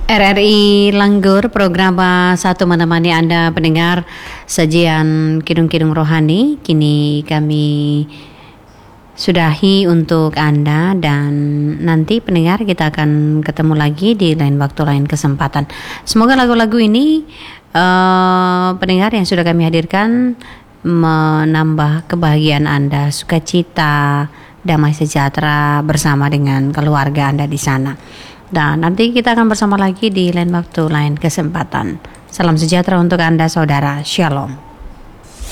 RRI Langgur, program satu menemani Anda pendengar sajian Kidung-Kidung Rohani. Kini kami sudahi untuk Anda, dan nanti pendengar kita akan ketemu lagi di lain waktu, lain kesempatan. Semoga lagu-lagu ini pendengar yang sudah kami hadirkan menambah kebahagiaan Anda, sukacita, damai sejahtera bersama dengan keluarga Anda di sana. Dan nanti kita akan bersama lagi di lain waktu, lain kesempatan. Salam sejahtera untuk Anda saudara. Shalom.